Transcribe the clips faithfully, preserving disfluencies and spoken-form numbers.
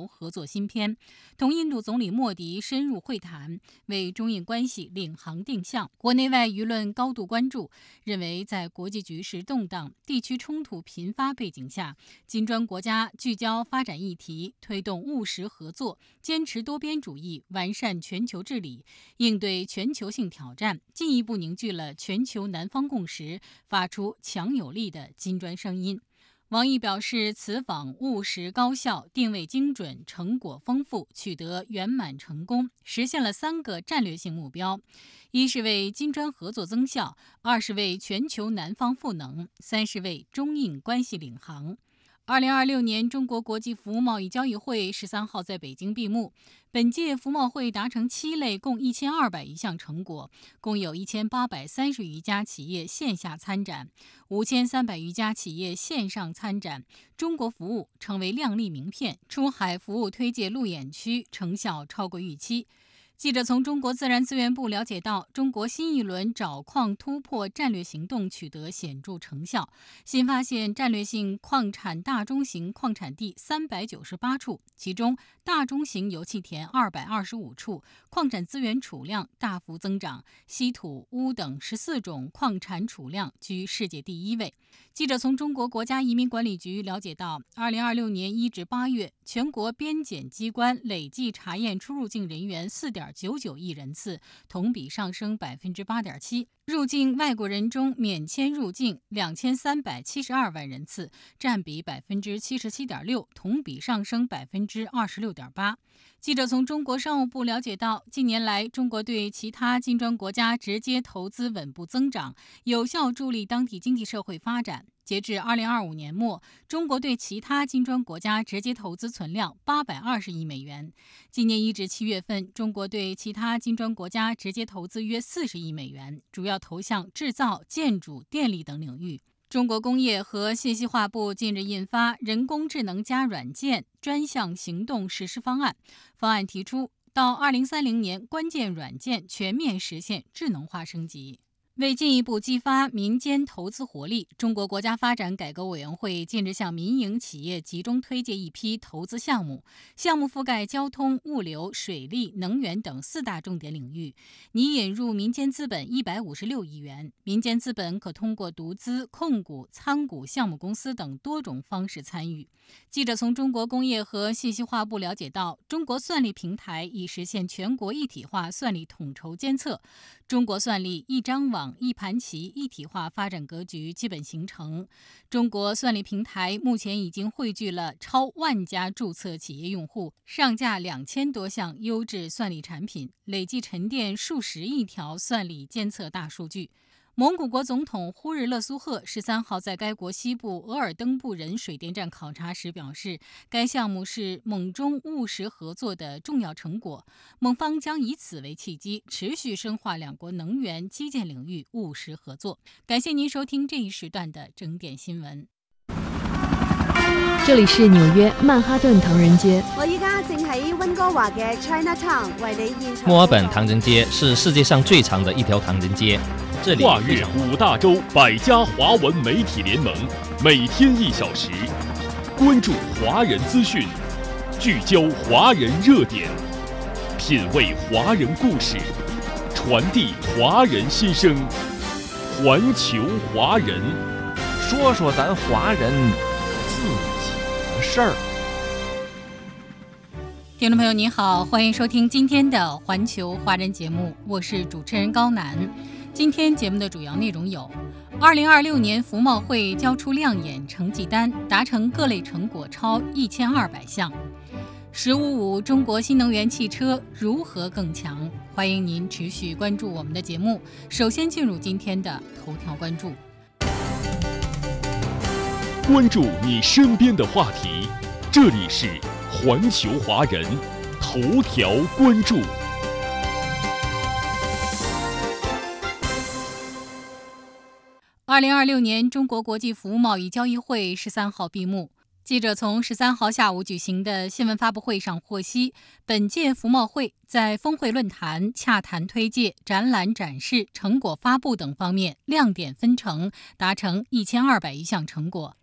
合作新篇，同印度总理莫迪深入会谈，为中印关系领航定向。国内外舆论高度关注，认为在国际局势动荡、地区冲突频发背景下，金砖国家聚焦发展议题，推动务实合作，坚持多边主义，完善全球治理，应对全球性挑战，进一步凝聚了全球南方共识，发出强有力的金砖声音。王毅表示，此访务实高效，定位精准，成果丰富，取得圆满成功，实现了三个战略性目标：一是为金砖合作增效，二是为全球南方赋能，三是为中印关系领航。二零二六年中国国际服务贸易交易会十三号在北京闭幕。本届服贸会达成七类共一千二百余项成果，共有一千八百三十余家企业线下参展，五千三百余家企业线上参展。中国服务成为亮丽名片，出海服务推介路演区成效超过预期。记者从中国自然资源部了解到，中国新一轮找矿突破战略行动取得显著成效，新发现战略性矿产大中型矿产地三百九十八处，其中大中型油气田二百二十五处，矿产资源储量大幅增长，稀土、钨等十四种矿产储量居世界第一位。记者从中国国家移民管理局了解到，二零二六年一至八月，全国边检机关累计查验出入境人员四点九九亿人次，同比上升百分之八点七。入境外国人中免签入境两千三百七十二万人次，占比百分之七十七点六，同比上升百分之二十六点八。记者从中国商务部了解到，近年来中国对其他金砖国家直接投资稳步增长，有效助力当地经济社会发展。截至二零二五年末，中国对其他金砖国家直接投资存量八百二十亿美元。今年一至七月份，中国对其他金砖国家直接投资约四十亿美元，主要投向制造、建筑、电力等领域。中国工业和信息化部近日印发《人工智能加软件专项行动实施方案》，方案提出，到二零三零年，关键软件全面实现智能化升级。为进一步激发民间投资活力，中国国家发展改革委员会近日向民营企业集中推介一批投资项目，项目覆盖交通、物流、水利、能源等四大重点领域，拟引入民间资本一百五十六亿元。民间资本可通过独资、控股、参股项目公司等多种方式参与。记者从中国工业和信息化部了解到，中国算力平台已实现全国一体化算力统筹监测，中国算力一张网、一盘棋一体化发展格局基本形成。中国算力平台目前已经汇聚了超万家注册企业用户，上架两千多项优质算力产品，累计沉淀数十亿条算力监测大数据。蒙古国总统呼日勒苏赫十三号在该国西部额尔登布仁水电站考察时表示，该项目是蒙中务实合作的重要成果，蒙方将以此为契机，持续深化两国能源、基建领域务实合作。感谢您收听这一时段的整点新闻。 这里是纽约曼哈顿唐人街。 我依家正喺溫哥華嘅 Chinatown 為你現場。 墨爾本唐人街是世界上最長的一條唐人街，這裡跨越五大洲百家華文媒體聯盟，每天一小時，關注華人資訊，聚焦華人熱點，品味華人故事，傳遞華人心聲，環球華人， 說說咱華人自己的事兒。 听众朋友您好，欢迎收听今天的环球华人节目，我是主持人高楠。今天节目的主要内容有：二零二六年服贸会交出亮眼成绩单，达成各类成果超一千二百项；十五五中国新能源汽车如何更强？欢迎您持续关注我们的节目。首先进入今天的头条关注。 關注你身邊的話題，這裡是環球華人頭條關注。 二零二六年中国国际服务贸易交易会十三号闭幕。记者从十三号下午举行的新闻发布会上获悉，本届服贸会在峰会论坛、洽谈推介、展览展示、成果发布等方面亮点纷呈，达成一千二百余项成果。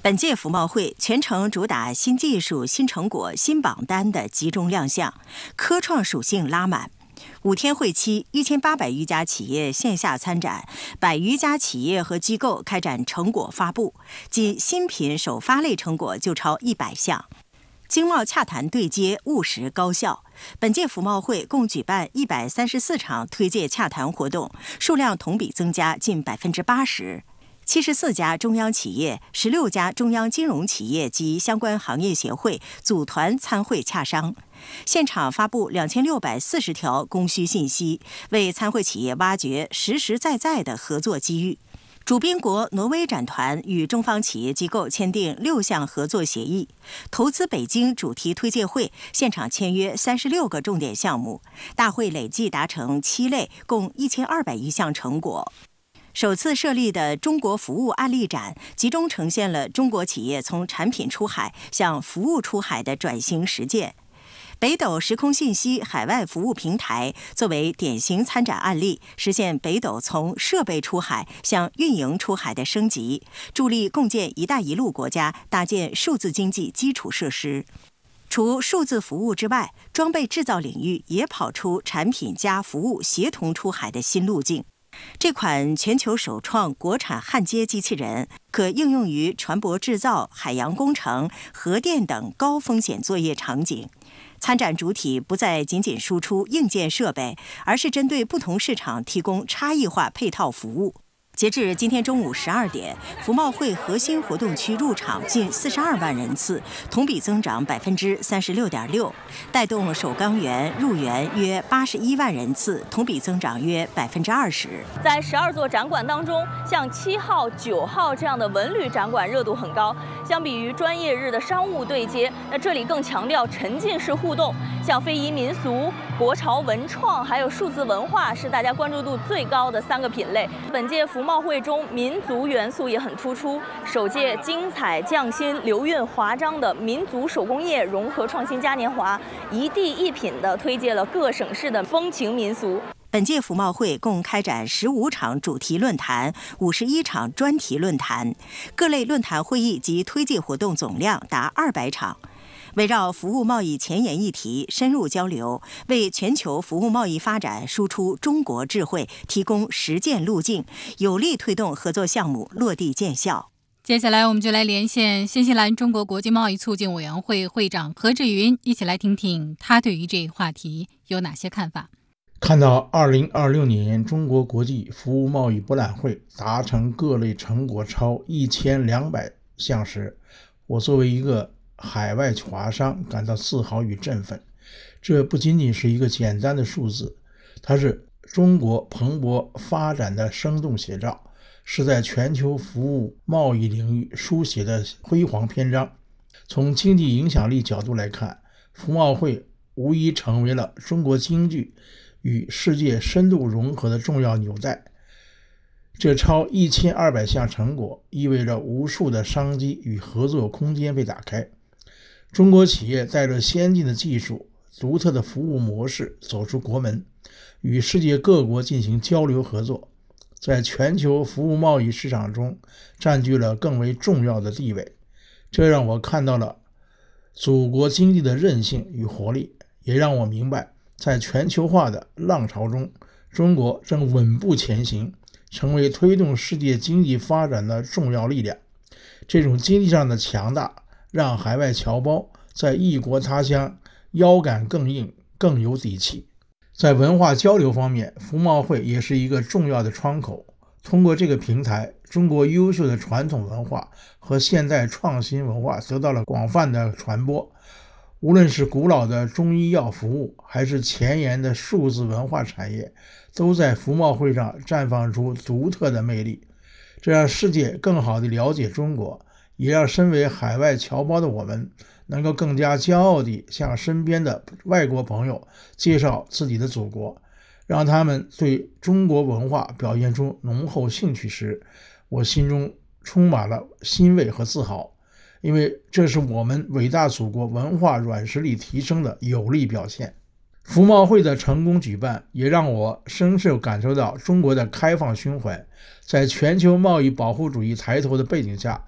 本届服贸会全程主打新技术、新成果、新榜单的集中亮相，科创属性拉满。五天会期，一千八百余家企业线下参展，百余家企业和机构开展成果发布，仅新品首发类成果就超一百项。经贸洽谈对接务实高效。本届服贸会共举办一百三十四场推介洽谈活动，数量同比增加近百分之八十。七十四家中央企业、十六家中央金融企业及相关行业协会组团参会洽商，现场发布两千六百四十条供需信息，为参会企业挖掘实实在在的合作机遇。主宾国挪威展团与中方企业机构签订六项合作协议，投资北京主题推介会现场签约三十六个重点项目，大会累计达成七类，共一千二百余项成果。首次设立的中国服务案例展，集中呈现了中国企业从产品出海向服务出海的转型实践。北斗时空信息海外服务平台作为典型参展案例，实现北斗从设备出海向运营出海的升级，助力共建“一带一路”国家搭建数字经济基础设施。除数字服务之外，装备制造领域也跑出产品加服务协同出海的新路径。这款全球首创国产焊接机器人可应用于船舶制造、海洋工程、核电等高风险作业场景。参展主体不再仅仅输出硬件设备，而是针对不同市场提供差异化配套服务。截至今天中午十二点，服贸会核心活动区入场近四十二万人次，同比增长百分之三十六点六，带动首钢园入园约八十一万人次，同比增长约百分之二十。 在十二座展馆当中，像七号、九号这样的文旅展馆热度很高。相比于专业日的商务对接，那这里更强调沉浸式互动，像非遗民俗、国潮文创还有数字文化是大家关注度最高的三个品类。本届服贸会中民族元素也很突出，首届精彩匠心流韵华章的民族手工业融合创新嘉年华，一地一品的推介了各省市的风情民俗。 本届服贸会共开展十五场主题论坛、五十一场专题论坛，各类论坛会议及推介活动总量达二百场。围绕服务贸易前沿议题深入交流，为全球服务贸易发展输出中国智慧，提供实践路径，有力推动合作项目落地见效。 接下来我们就来连线新西兰中国国际贸易促进委员会会长何志云，一起来听听他对于这一话题有哪些看法。 看到二零二六年中国国际服务贸易博览会达成各类成果超一千两百项时，我作为一个海外华商感到自豪与振奋。这不仅仅是一个简单的数字，它是中国蓬勃发展的生动写照，是在全球服务贸易领域书写的辉煌篇章。从经济影响力角度来看，服贸会无疑成为了中国经济与世界深度融合的重要纽带。这超一千二百项成果意味着无数的商机与合作空间被打开。中国企业带着先进的技术、独特的服务模式走出国门，与世界各国进行交流合作，在全球服务贸易市场中占据了更为重要的地位。这让我看到了祖国经济的韧性与活力，也让我明白在全球化的浪潮中，中国正稳步前行，成为推动世界经济发展的重要力量。这种经济上的强大，让海外侨胞在异国他乡腰杆更硬，更有底气。在文化交流方面，服贸会也是一个重要的窗口。通过这个平台，中国优秀的传统文化和现代创新文化得到了广泛的传播。无论是古老的中医药服务，还是前沿的数字文化产业，都在服贸会上绽放出独特的魅力。这让世界更好地了解中国，也让身为海外侨胞的我们能够更加骄傲地向身边的外国朋友介绍自己的祖国，让他们对中国文化表现出浓厚兴趣时，我心中充满了欣慰和自豪。因为这是我们伟大祖国文化软实力提升的有力表现。服贸会的成功举办，也让我深受感受到中国的开放胸怀。在全球贸易保护主义抬头的背景下，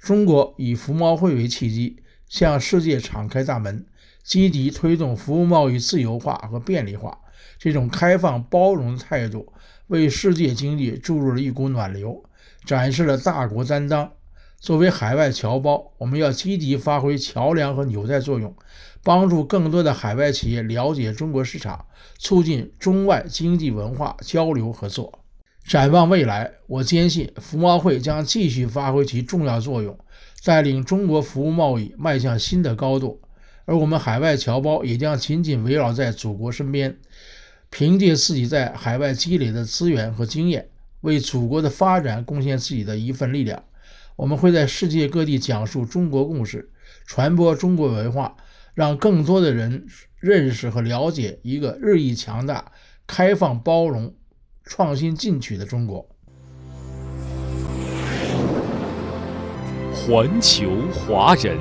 中国以服贸会为契机，向世界敞开大门，积极推动服务贸易自由化和便利化。这种开放包容的态度为世界经济注入了一股暖流，展示了大国担当。作为海外侨胞，我们要积极发挥桥梁和纽带作用，帮助更多的海外企业了解中国市场，促进中外经济文化交流合作。展望未来，我坚信服贸会将继续发挥其重要作用，带领中国服务贸易迈向新的高度，而我们海外侨胞也将紧紧围绕在祖国身边，凭借自己在海外积累的资源和经验，为祖国的发展贡献自己的一份力量。我们会在世界各地讲述中国故事，传播中国文化，让更多的人认识和了解一个日益强大、开放包容、创新进取的中国。 环球华人，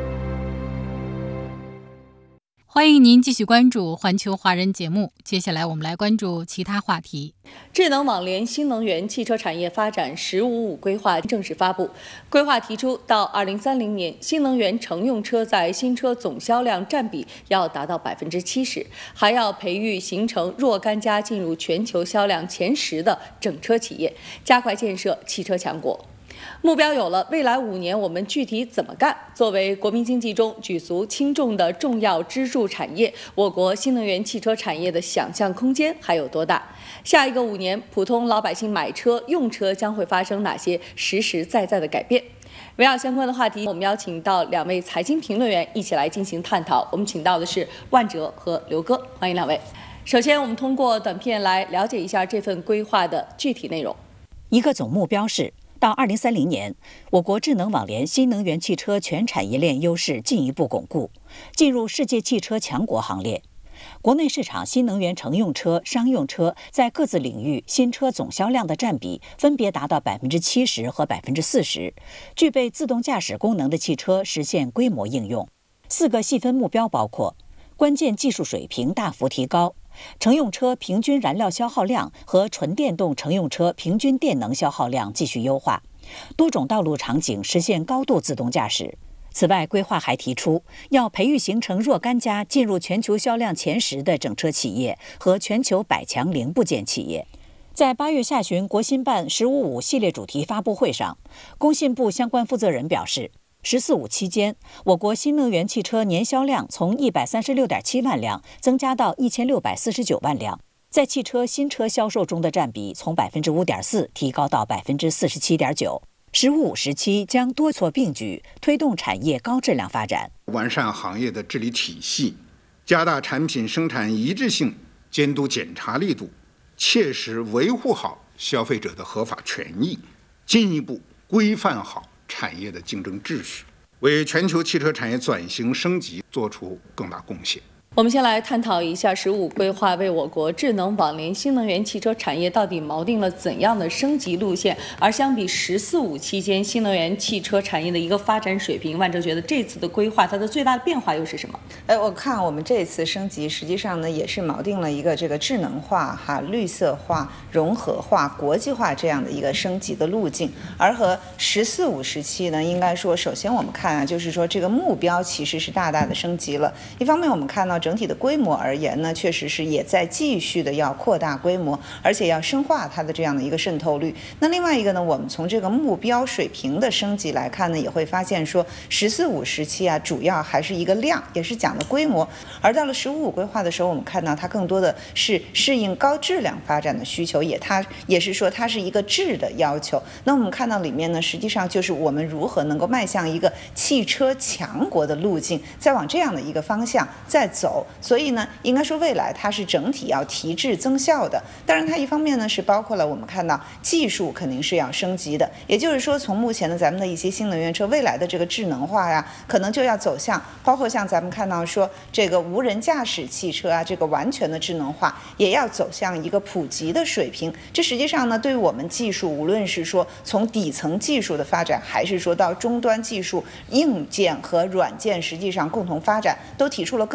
欢迎您继续关注环球华人节目。接下来我们来关注其他话题。 智能网联新能源汽车产业发展“十五五”规划正式发布。规划提出，到二零三零年，新能源乘用车在新车总销量占比要达到百分之七十，还要培育形成若干家进入全球销量前十的整车企业，加快建设汽车强国。目标有了，未来五年我们具体怎么干？作为国民经济中举足轻重的重要支柱产业，我国新能源汽车产业的想象空间还有多大？下一个五年，普通老百姓买车用车将会发生哪些实实在在的改变？围绕相关的话题，我们邀请到两位财经评论员一起来进行探讨。我们请到的是万哲和刘哥，欢迎两位。首先，我们通过短片来了解一下这份规划的具体内容。 一个总目标是，到二零三零年，我国智能网联新能源汽车全产业链优势进一步巩固，进入世界汽车强国行列。国内市场新能源乘用车、商用车在各自领域新车总销量的占比分别达到百分之七十和百分之四十，具备自动驾驶功能的汽车实现规模应用。四个细分目标包括：关键技术水平大幅提高，乘用车平均燃料消耗量和纯电动乘用车平均电能消耗量继续优化，多种道路场景实现高度自动驾驶。此外，规划还提出要培育形成若干家进入全球销量前十的整车企业和全球百强零部件企业。在八月下旬国新办“十五五”系列主题发布会上，工信部相关负责人表示，十四五期间，我国新能源汽车年销量从一百三十六点七万辆增加到一千六百四十九万辆，在汽车新车销售中的占比从百分之五点四提高到百分之四十七点九。十五五时期将多措并举，推动产业高质量发展， 完善行业的治理体系，加大产品生产一致性监督检查力度，切实维护好消费者的合法权益，进一步规范好产业的竞争秩序，为全球汽车产业转型升级做出更大贡献。 我们先来探讨一下“十五”规划为我国智能网联新能源汽车产业到底锚定了怎样的升级路线？而相比“十四五”期间新能源汽车产业的一个发展水平，万哲觉得这次的规划它的最大的变化又是什么？ 哎，我看我们这次升级，实际上呢也是锚定了一个这个智能化、哈绿色化、融合化、国际化这样的一个升级的路径。而和“十四五”时期呢，应该说，首先我们看啊，就是说这个目标其实是大大的升级了。一方面，我们看到整体的规模而言呢，确实是也在继续的要扩大规模，而且要深化它的这样的一个渗透率。那另外一个呢，我们从这个目标水平的升级来看呢，也会发现说“十四五”时期啊，主要还是一个量，也是讲的规模。而到了“十五五”规划的时候，我们看到它更多的是适应高质量发展的需求，也它也是说它是一个质的要求。那我们看到里面呢，实际上就是我们如何能够迈向一个汽车强国的路径，再往这样的一个方向再走。所以呢，应该说未来它是整体要提质增效的。当然，它一方面呢是包括了我们看到技术肯定是要升级的，也就是说，从目前的咱们的一些新能源车未来的这个智能化呀，可能就要走向包括像咱们看到说这个无人驾驶汽车啊，这个完全的智能化也要走向一个普及的水平。这实际上呢，对于我们技术，无论是说从底层技术的发展，还是说到终端技术硬件和软件，实际上共同发展，都提出了更高的要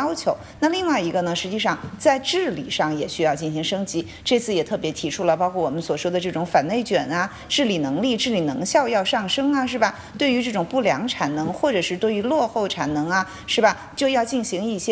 要求。那另外一个呢，实际上在治理上也需要进行升级。这次也特别提出了，包括我们所说的这种反内卷啊，治理能力、治理能效要上升啊，是吧？对于这种不良产能或者是对于落后产能啊，是吧，就要进行一些